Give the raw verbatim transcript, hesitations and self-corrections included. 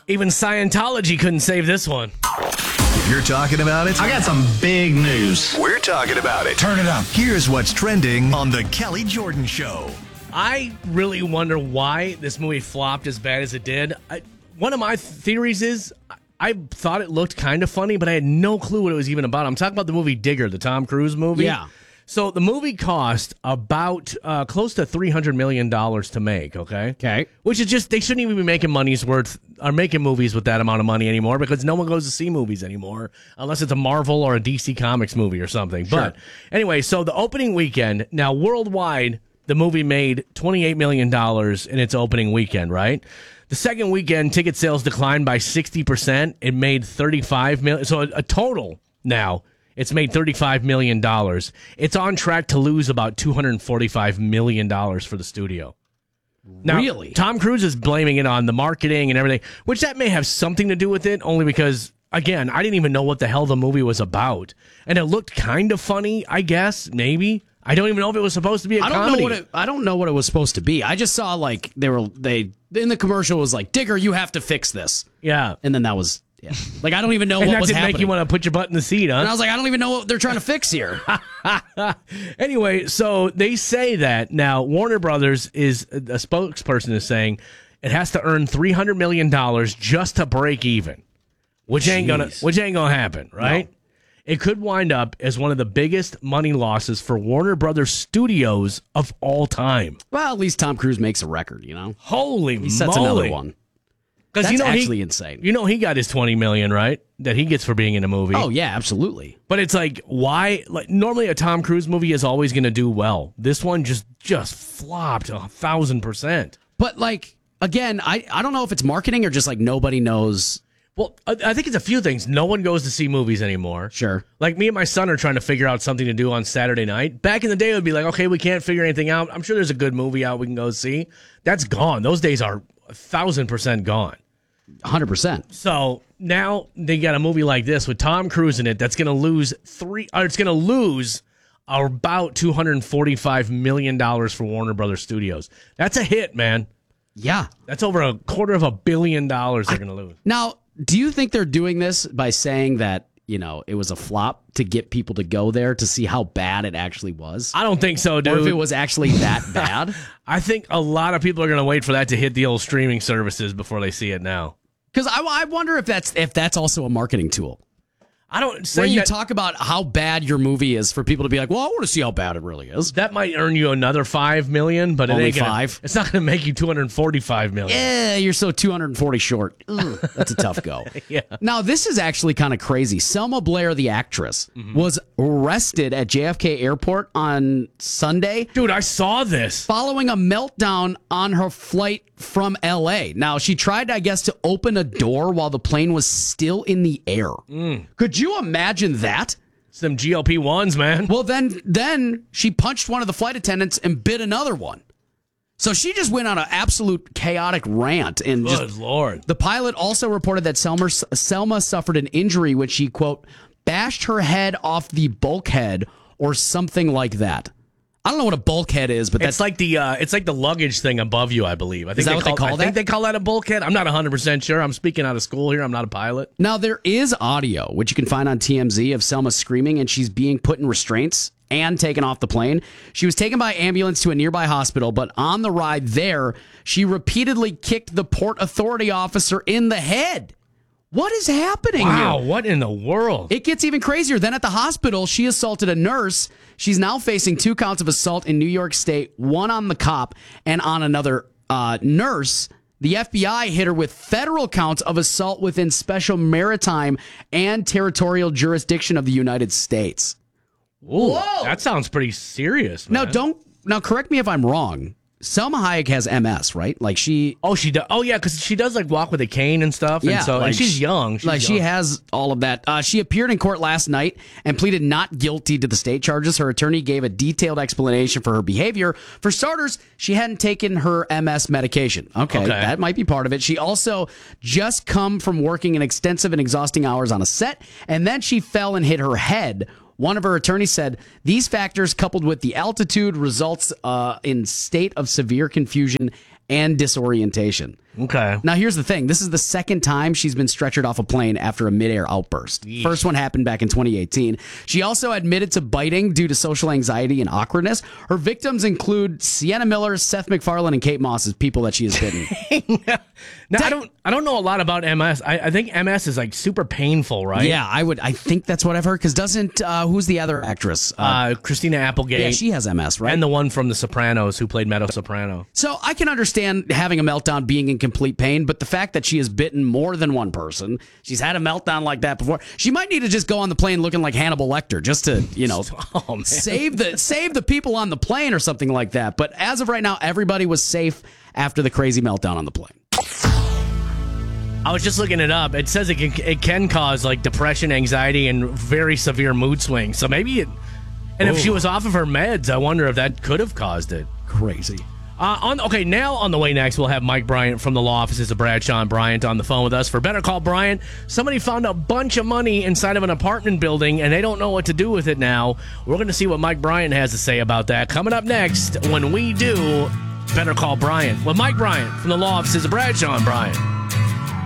Even Scientology couldn't save this one. If you're talking about it, I got some big news. We're talking about it. Turn it up. Here's what's trending on The Kelly Jordan Show. I really wonder why this movie flopped as bad as it did. I, one of my th- theories is I thought it looked kind of funny, but I had no clue what it was even about. I'm talking about the movie Digger, the Tom Cruise movie. Yeah. So the movie cost about uh, close to three hundred million dollars to make, okay? Okay. Which is just, they shouldn't even be making money's worth, or making movies with that amount of money anymore, because no one goes to see movies anymore, unless it's a Marvel or a D C Comics movie or something. Sure. But anyway, so the opening weekend, now worldwide, the movie made twenty-eight million dollars in its opening weekend, right? The second weekend, ticket sales declined by sixty percent. It made thirty-five million dollars. So a, a total now, it's made thirty-five million dollars. It's on track to lose about two hundred forty-five million dollars for the studio. Now, Really? Tom Cruise is blaming it on the marketing and everything, which that may have something to do with it, only because, again, I didn't even know what the hell the movie was about. And it looked kind of funny, I guess, maybe. I don't even know if it was supposed to be a I don't comedy. know what it, I don't know what it was supposed to be. I just saw like they were they in the commercial was like, Digger, you have to fix this. Yeah. And then that was yeah. Like I don't even know And what that was didn't happening. make you want to put your butt in the seat, huh? And I was like, I don't even know what they're trying to fix here. Anyway, so they say that now Warner Brothers is a spokesperson is saying it has to earn three hundred million dollars just to break even, which ain't gonna Jeez. which ain't gonna happen, right? No. It could wind up as one of the biggest money losses for Warner Brothers Studios of all time. Well, at least Tom Cruise makes a record, you know. Holy He sets moly. another one. Because That's you know actually he, insane. You know he got his twenty million dollars, right? That he gets for being in a movie. Oh yeah, absolutely. But it's like, why? Like normally, a Tom Cruise movie is always going to do well. This one just just flopped a thousand percent. But like again, I I don't know if it's marketing or just like nobody knows. Well, I, I think it's a few things. No one goes to see movies anymore. Sure. Like me and my son are trying to figure out something to do on Saturday night. Back in the day, it would be like, okay, we can't figure anything out. I'm sure there's a good movie out we can go see. That's gone. Those days are a thousand percent gone. one hundred percent. So now they got a movie like this with Tom Cruise in it that's going to lose three. Or it's going to lose about two hundred forty-five million dollars for Warner Brothers Studios. That's a hit, man. Yeah. That's over a quarter of a billion dollars they're going to lose. Now, do you think they're doing this by saying that, you know, it was a flop to get people to go there to see how bad it actually was? I don't think so, dude. Or if it was actually that bad? I think a lot of people are going to wait for that to hit the old streaming services before they see it now. Because I, I wonder if that's if that's also a marketing tool. I don't Where say you that, talk about how bad your movie is for people to be like, well, I want to see how bad it really is. that might earn you another five million, but it Only ain't gonna, five? It's not going to make you two hundred forty-five million. Yeah, you're so two hundred forty short. Ugh, that's a tough go. Yeah. Now, this is actually kind of crazy. Selma Blair, the actress, was arrested at J F K Airport on Sunday Dude, I saw this. following a meltdown on her flight from L A. Now, she tried, I guess, to open a door while the plane was still in the air. Could you imagine that? Some G L P ones, man. Well, then, then she punched one of the flight attendants and bit another one. So she just went on an absolute chaotic rant and Good just. Lord. The pilot also reported that Selma, Selma suffered an injury when she, quote, bashed her head off the bulkhead or something like that. I don't know what a bulkhead is, but that's It's like the uh, it's like the luggage thing above you, I believe. I think that they what they call, call I that? think they call that a bulkhead. I'm not one hundred percent sure. I'm speaking out of school here. I'm not a pilot. Now, there is audio, which you can find on T M Z, of Selma screaming, and she's being put in restraints and taken off the plane. She was taken by ambulance to a nearby hospital, but on the ride there, she repeatedly kicked the Port Authority officer in the head. What is happening Wow, here? what in the world? It gets even crazier. Then at the hospital, she assaulted a nurse. She's now facing two counts of assault in New York State, one on the cop and on another uh, nurse. The F B I hit her with federal counts of assault within special maritime and territorial jurisdiction of the United States. Ooh, that sounds pretty serious, man. Now, don't now correct me if I'm wrong. Selma Hayek has M S, right? Like she, Oh, she does. Oh, yeah, because she does like walk with a cane and stuff. yeah, and so like and she's she- young. She's like she young. has all of that. Uh, she appeared in court last night and pleaded not guilty to the state charges. Her attorney gave a detailed explanation for her behavior. For starters, she hadn't taken her M S medication. Okay, Okay. that might be part of it. She also just come from working an extensive and exhausting hours on a set, and then she fell and hit her head. One of her attorneys said these factors, coupled with the altitude, results uh, in state of severe confusion and disorientation. Okay. Now, here's the thing. This is the second time she's been stretchered off a plane after a midair outburst. Yeesh. First one happened back in twenty eighteen. She also admitted to biting due to social anxiety and awkwardness. Her victims include Sienna Miller, Seth MacFarlane, and Kate Moss as people that she has bitten. Now, I don't I don't know a lot about M S. I, I think M S is like super painful, right? Yeah, I would. I think that's what I've heard. Because doesn't uh, who's the other actress? Uh, Uh, Christina Applegate. yeah, she has M S, right? And the one from The Sopranos who played Meadow Soprano. So I can understand having a meltdown, being in complete pain, but the fact that she has bitten more than one person, she's had a meltdown like that before. She might need to just go on the plane looking like Hannibal Lecter, just to you know Oh, man. save the save the people on the plane or something like that. But as of right now, everybody was safe after the crazy meltdown on the plane. I was just looking it up. It says it can, it can cause like depression, anxiety, and very severe mood swings. So maybe it. And if she was off of her meds, I wonder if that could have caused it. Crazy. Uh, on okay, now on the way next, we'll have Mike Bryant from the law offices of Bradshaw and Bryant on the phone with us for Better Call Bryant. Somebody found a bunch of money inside of an apartment building, and they don't know what to do with it now. We're going to see what Mike Bryant has to say about that coming up next when we do Better Call Bryant with Mike Bryant from the law offices of Bradshaw and Bryant.